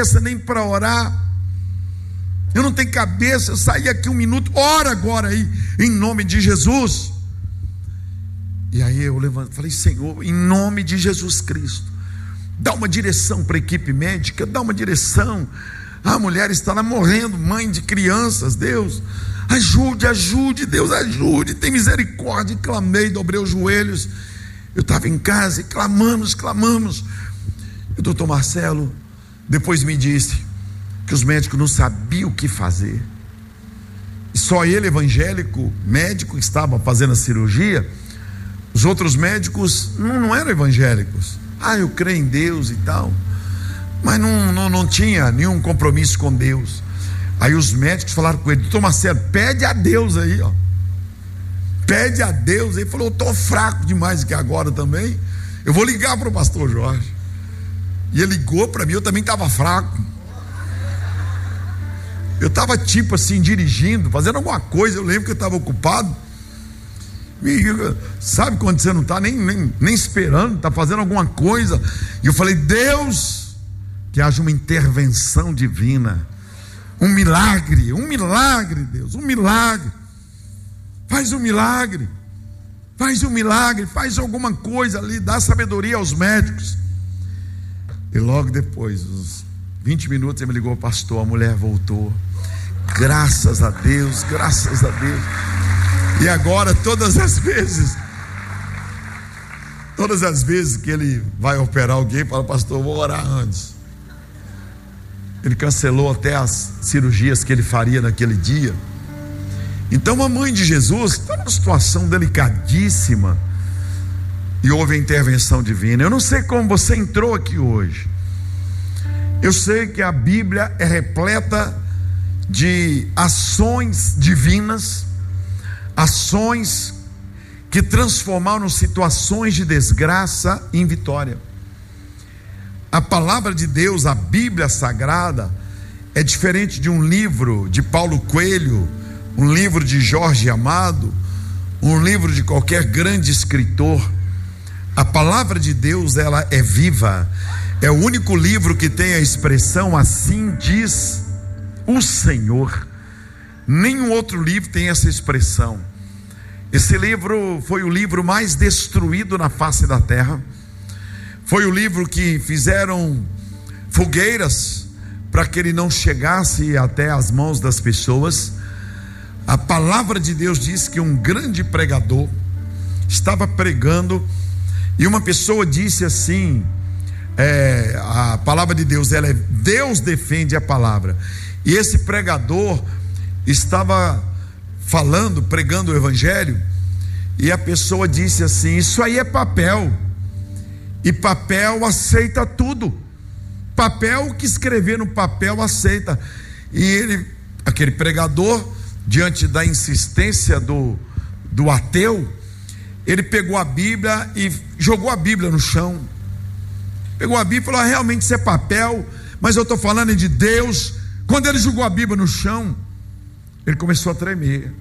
nem para orar. Eu não tenho cabeça. Eu saí aqui um minuto, ora agora aí, em nome de Jesus. E aí eu levanto, falei: Senhor, em nome de Jesus Cristo, dá uma direção para a equipe médica, dá uma direção. A mulher está lá morrendo, mãe de crianças. Deus, ajude, Deus, ajude, tem misericórdia. E clamei, dobrei os joelhos. Eu estava em casa e clamamos. O doutor Marcelo depois me disse que os médicos não sabiam o que fazer, e só ele, evangélico, médico, estava fazendo a cirurgia. Os outros médicos não eram evangélicos. Eu creio em Deus e tal, mas não tinha nenhum compromisso com Deus. Aí os médicos falaram com ele: doutor Marcelo, pede a Deus aí, ó. Pede a Deus. Ele falou: eu estou fraco demais aqui agora também, eu vou ligar para o pastor Jorge. E ele ligou para mim, eu também estava fraco. Eu estava tipo assim, dirigindo, fazendo alguma coisa. Eu lembro que eu estava ocupado. E, sabe quando você não está nem esperando, está fazendo alguma coisa. E eu falei: Deus, que haja uma intervenção divina, um milagre, Deus, um milagre. Faz um milagre, faz alguma coisa ali, dá sabedoria aos médicos. E logo depois, uns 20 minutos, ele me ligou: pastor, a mulher voltou. Graças a Deus. E agora, todas as vezes que ele vai operar alguém, fala: pastor, vou orar antes. Ele cancelou até as cirurgias que ele faria naquele dia. Então a mãe de Jesus está numa situação delicadíssima, e houve a intervenção divina. Eu não sei como você entrou aqui hoje. Eu sei que a Bíblia é repleta de ações divinas, ações que transformaram situações de desgraça em vitória. A palavra de Deus, a Bíblia Sagrada, é diferente de um livro de Paulo Coelho, um livro de Jorge Amado, um livro de qualquer grande escritor. A palavra de Deus, ela é viva. É o único livro que tem a expressão "assim diz o Senhor". Nenhum outro livro tem essa expressão. Esse livro foi o livro mais destruído na face da terra. Foi o livro que fizeram fogueiras para que ele não chegasse até as mãos das pessoas. A palavra de Deus diz que um grande pregador estava pregando, e uma pessoa disse assim: a palavra de Deus, Deus defende a palavra. E esse pregador estava pregando o evangelho, e a pessoa disse assim: isso aí é papel, e papel aceita tudo. Papel, o que escrever no papel aceita. E aquele pregador, diante da insistência do ateu, ele pegou a Bíblia e jogou a Bíblia no chão. Pegou a Bíblia e falou: realmente isso é papel, mas eu estou falando de Deus. Quando ele jogou a Bíblia no chão, ele começou a tremer.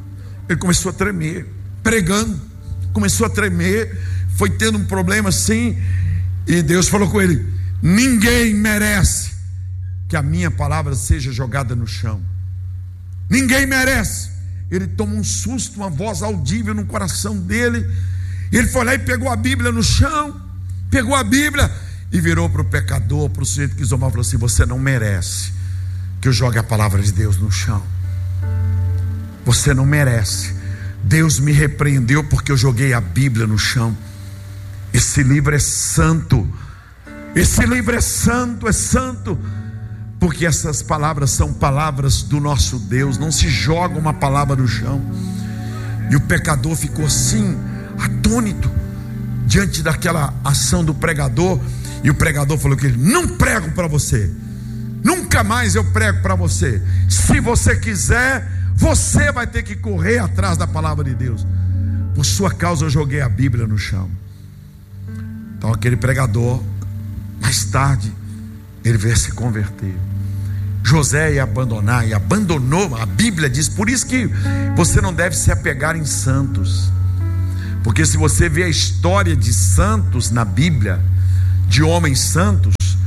Pregando, começou a tremer. Foi tendo um problema assim, e Deus falou com ele: ninguém merece que a minha palavra seja jogada no chão. Ninguém merece. Ele tomou um susto, uma voz audível no coração dele. Ele foi lá e pegou a Bíblia no chão, pegou a Bíblia e virou para o pecador, para o sujeito que zombava, e falou assim: você não merece que eu jogue a palavra de Deus no chão. Você não merece. Deus me repreendeu porque eu joguei a Bíblia no chão. Esse livro é santo. Esse livro é santo, porque essas palavras são palavras do nosso Deus. Não se joga uma palavra no chão. E o pecador ficou assim, atônito, diante daquela ação do pregador. E o pregador falou que ele: não prego para você, nunca mais eu prego para você. Se você quiser, você vai ter que correr atrás da palavra de Deus. Por sua causa eu joguei a Bíblia no chão. Então aquele pregador, mais tarde, ele veio se converter. José ia abandonar, e abandonou. A Bíblia diz, por isso que você não deve se apegar em santos, porque se você vê a história de santos na Bíblia, de homens santos,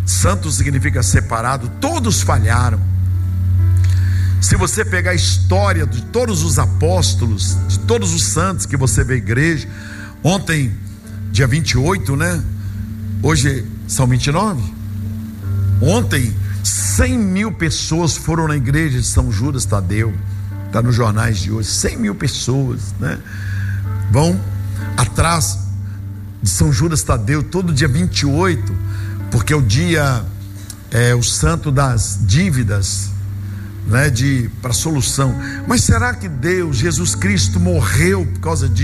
Santo significa separado. Todos falharam. Se você pegar a história de todos os apóstolos, de todos os santos que você vê na igreja, ontem, dia 28, né? Hoje são 29. Ontem, 100 mil pessoas foram na igreja de São Judas Tadeu. Está nos jornais de hoje. 100 mil pessoas, né? Vão atrás de São Judas Tadeu todo dia 28, porque é o dia, o santo das dívidas, né, para solução. Mas será que Deus, Jesus Cristo, morreu por causa disso?